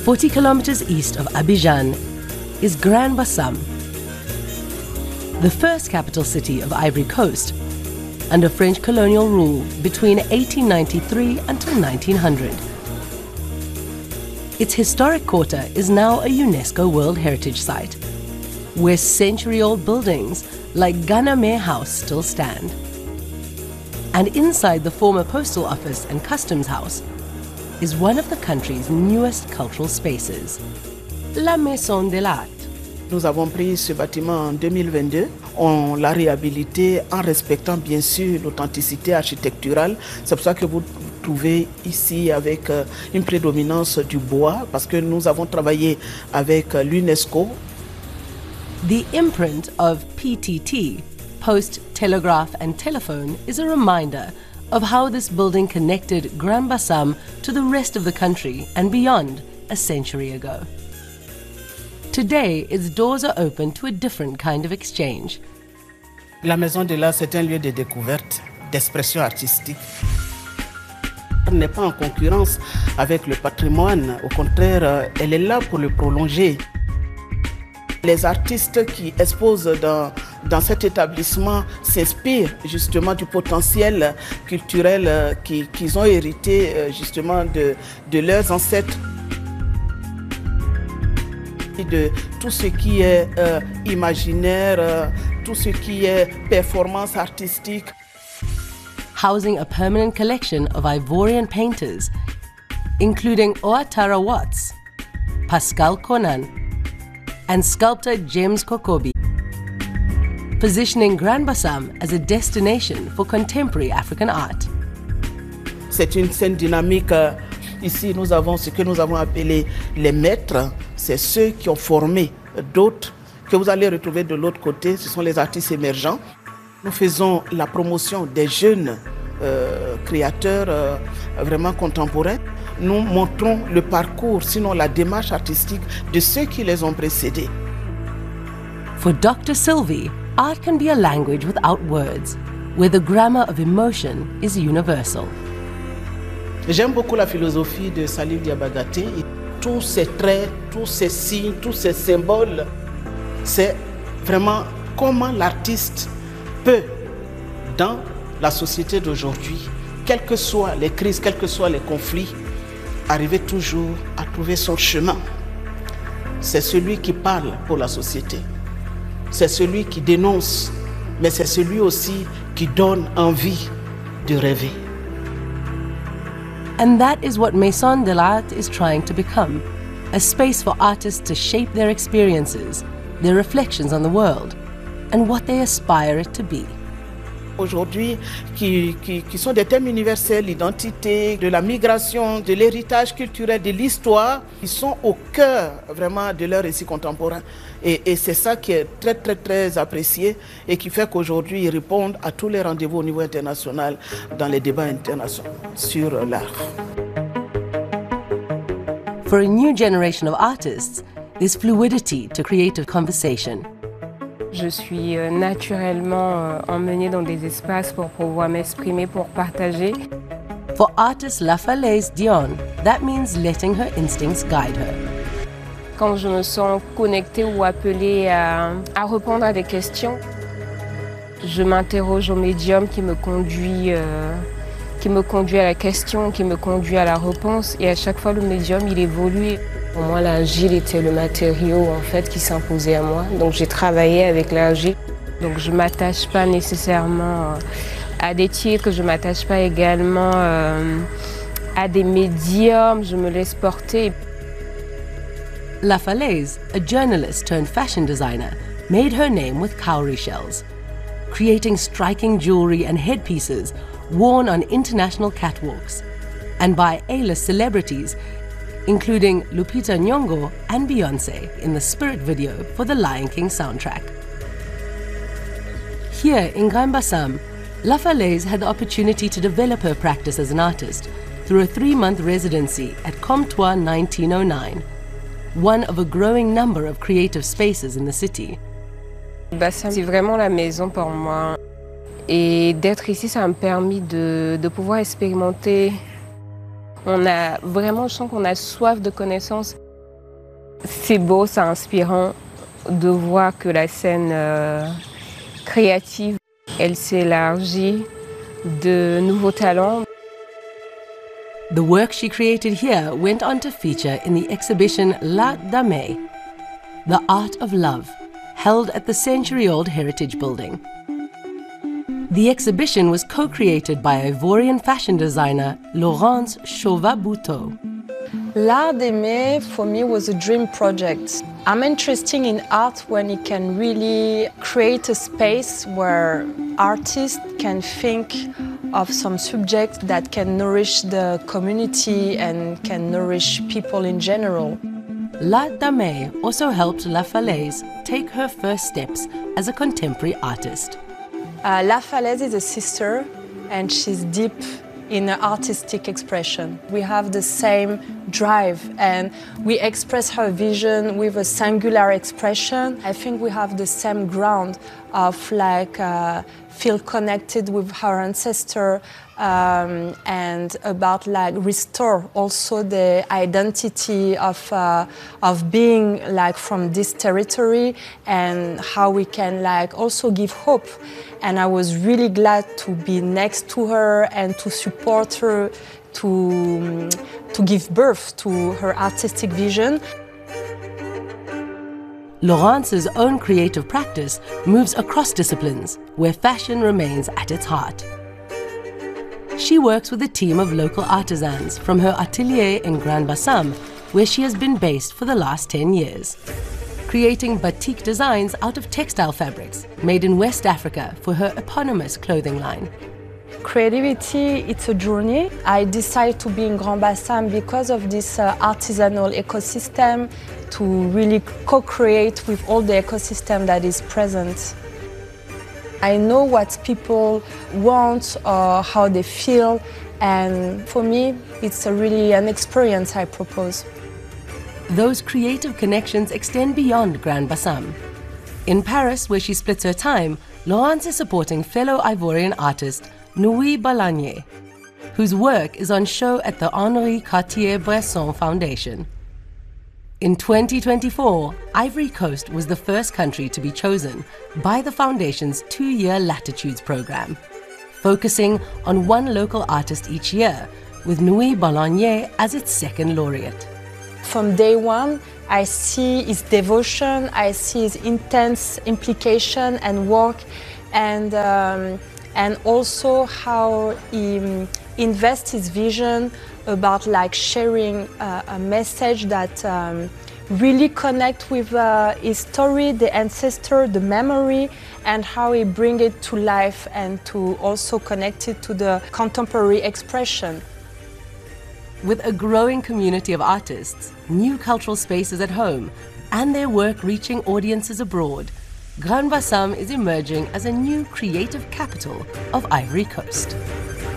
40 kilometers east of Abidjan is Grand Bassam, the first capital city of Ivory Coast under French colonial rule between 1893 until 1900. Its historic quarter is now a UNESCO World Heritage Site, where century-old buildings like Ganame House still stand. And inside the former postal office and customs house is one of the country's newest cultural spaces, La Maison de l'Art. Nous avons pris ce bâtiment en 2022. On l'a réhabilité en respectant bien sûr l'authenticité architecturale. C'est pour ça que vous trouvez ici avec une prédominance du bois, parce que nous avons travaillé avec l'UNESCO. The imprint of PTT, Post, Telegraph and Telephone, is a reminder of how this building connected Grand Bassam to the rest of the country and beyond a century ago. Today, its doors are open to a different kind of exchange. La Maison de l'Art, c'est un lieu de découverte, d'expression artistique. Elle n'est pas en concurrence avec le patrimoine, au contraire, elle est là pour le prolonger. Les artistes qui exposent dans cet établissement s'inspirent justement du potentiel culturel qu'ils ont hérité justement de leurs ancêtres. De tout ce qui est imaginaire, tout ce qui est performance artistique. Housing a permanent collection of Ivorian painters, including Ouattara Watts, Pascal Conan, and sculptor James Kokobi, positioning Grand Bassam as a destination for contemporary African art. C'est une scène dynamique. Ici, nous avons ce que nous avons appelé les maîtres. C'est ceux qui ont formé d'autres que vous allez retrouver de l'autre côté. Ce sont les artistes émergents. Nous faisons la promotion des jeunes créateurs vraiment contemporains. Nous montrons le parcours, sinon la démarche artistique de ceux qui les ont précédés. For Dr. Sylvie, art can be a language without words, where the grammar of emotion is universal. J'aime beaucoup la philosophie de Salif Diabagate. Tous ces traits, tous ces signes, tous ces symboles, c'est vraiment comment l'artiste peut, dans la société d'aujourd'hui, quelles que soient les crises, quels que soient les conflits, arriver toujours à trouver son chemin. C'est celui qui parle pour la société. C'est celui qui dénonce, mais c'est celui aussi qui donne envie de rêver. And that is what Maison de l'Art is trying to become, a space for artists to shape their experiences, their reflections on the world, and what they aspire it to be. Aujourd'hui, qui sont des thèmes universels, l'identité, de la migration, de l'héritage culturel, de l'histoire, ils sont au cœur vraiment de leur récit contemporain. Et c'est ça qui est très, très, très apprécié et qui fait qu'aujourd'hui, ils répondent à tous les rendez-vous au niveau international, dans les débats internationaux sur l'art. For a new generation of artists, there's fluidity to creative conversation. Je suis naturellement emmenée dans des espaces pour pouvoir m'exprimer, pour partager. For artist Lafalaise Dion, that means letting her instincts guide her. Quand je me sens connectée ou appelée à répondre à des questions, je m'interroge au médium qui me conduit à la question, qui me conduit à la réponse. Et à chaque fois, le médium, il évolue. Pour moi, l'argile était le matériau en fait qui s'imposait à moi. Donc j'ai travaillé avec l'argile. Donc je ne m'attache pas nécessairement à des titres, je ne m'attache pas également à des médiums, je me laisse porter. Lafalaise, a journalist turned fashion designer, made her name with cowrie shells, creating striking jewelry and headpieces worn on international catwalks and by A-list celebrities, including Lupita Nyong'o and Beyoncé in the Spirit video for the Lion King soundtrack. Here in Grand Bassam, Lafalaise had the opportunity to develop her practice as an artist through a 3-month residency at Comptoir 1909, one of a growing number of creative spaces in the city. Bassam, c'est vraiment la maison pour moi. Et d'être ici, ça m'a permis de pouvoir expérimenter. On a vraiment, je sens qu'on a soif de connaissances. C'est beau, c'est inspirant de voir que la scène créative, elle s'élargit de nouveaux talents. The work she created here went on to feature in the exhibition L'Art d'Aimer, The Art of Love, held at the century-old Heritage Building. The exhibition was co-created by Ivorian fashion designer Laurence Chauvat-Bouteau. L'Art d'Aimer for me was a dream project. I'm interested in art when it can really create a space where artists can think of some subject that can nourish the community and can nourish people in general. L'Art d'Aimer also helped La Falaise take her first steps as a contemporary artist. La Falaise is a sister and she's deep in her artistic expression. We have the same drive and we express her vision with a singular expression. I think we have the same ground of feel connected with her ancestor and about restore also the identity of being from this territory and how we can also give hope. And I was really glad to be next to her and to support her to give birth to her artistic vision. Laurence's own creative practice moves across disciplines, where fashion remains at its heart. She works with a team of local artisans from her atelier in Grand Bassam, where she has been based for the last 10 years, creating batik designs out of textile fabrics made in West Africa for her eponymous clothing line. Creativity, it's a journey. I decided to be in Grand Bassam because of this artisanal ecosystem, to really co-create with all the ecosystem that is present. I know what people want or how they feel, and for me, it's really an experience I propose. Those creative connections extend beyond Grand Bassam. In Paris, where she splits her time, Laurence is supporting fellow Ivorian artist Nui Balagné, whose work is on show at the Henri Cartier-Bresson Foundation. In 2024, Ivory Coast was the first country to be chosen by the Foundation's 2-year Latitudes program, focusing on one local artist each year, with Nui Balagné as its second laureate. From day one, I see his devotion, I see his intense implication and work, and also how he invests his vision about sharing a message that really connect with his story, the ancestor, the memory, and how he bring it to life and to also connect it to the contemporary expression. With a growing community of artists, new cultural spaces at home, and their work reaching audiences abroad, Grand Bassam is emerging as a new creative capital of Ivory Coast.